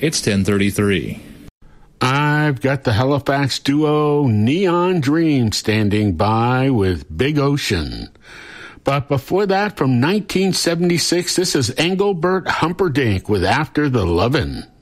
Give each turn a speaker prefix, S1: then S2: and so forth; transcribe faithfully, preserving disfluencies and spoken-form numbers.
S1: It's ten thirty-three.
S2: I've got the Halifax duo Neon Dream standing by with Big Ocean. But before that, from nineteen seventy-six, this is Engelbert Humperdinck with After the Lovin'.